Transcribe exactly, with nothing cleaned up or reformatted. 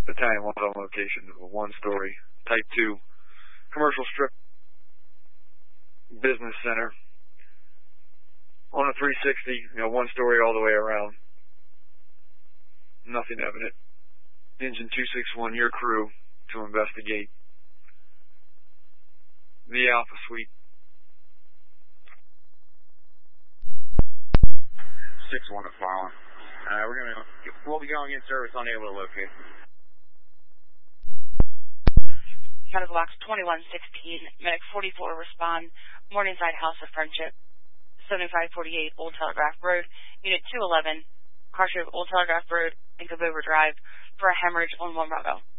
Battalion one on location, a one-story, Type two, commercial strip business center. On a three sixty, you know, one story all the way around. Nothing evident. Engine two six one, your crew to investigate the Alpha Suite. six one to follow. Uh, we're gonna, we'll be going in service, unable to locate. County Box twenty-one sixteen, Medic forty-four respond, Morningside House of Friendship, seventy-five forty-eight Old Telegraph Road, Unit two eleven, car show Old Telegraph Road and Cabover Drive for a hemorrhage on one Bravo.